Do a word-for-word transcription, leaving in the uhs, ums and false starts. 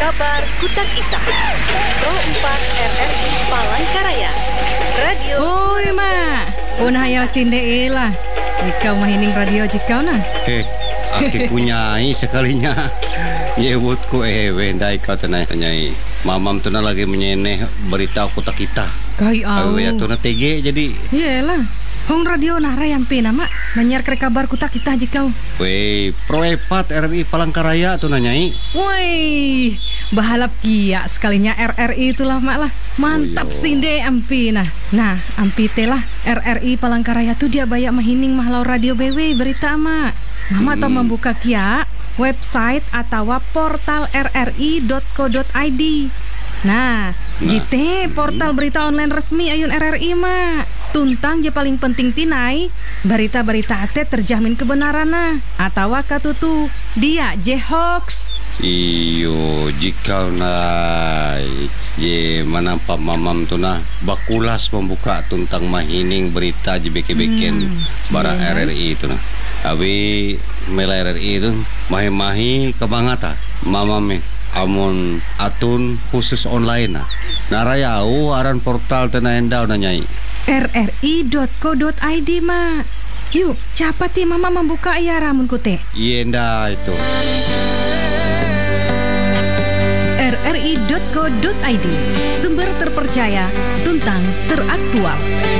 Kabar Kutak Ita Pro empat R R I Palangkaraya Radio. Oi mak, pun hayal sinde lah. Ikau mahining radio jikau nah. Eh, aki punyai sekalinya. Nyebutku eh wendai kau tenai tanyai. Mamam tu lagi menyeneh berita Kutak Ita. Kai au. Ya tu na T G jadi. Iyalah. Hong radio nara yang pena mak menyiar kere kabar Kutak Ita jikau. Wei, Pro empat R R I Palangkaraya tu nanyai. Woi, bahalap kia sekalinya R R I itulah mak lah. Mantap Oh, sinde ampi nah. Nah, ampi telah R R I Palangkaraya tu dia banyak mahining mahlau radio B W berita mak. Mama hmm. tau membuka kia website atau portal r r i dot co dot i d. Nah, nah. Jite portal berita online resmi ayun R R I mak. Tuntang je paling penting tinai berita-berita ate terjamin kebenaran nah atau katutu dia je hoax. Iyo jika nai ye manampa mamam tu nah bakulas membuka tuntang mahining berita je beke-beken hmm, bara yeah. R R I itu nah. Abi mela R R I itu mahi-mahi kebangata mamam amun atun khusus online nah. Narayau aran portal tena endau nanyai r r i dot co dot i d mak. Yuk, cepat ti mama membuka ya ramun kute. Yenda itu. r r i dot co dot i d sumber terpercaya, tuntang teraktual.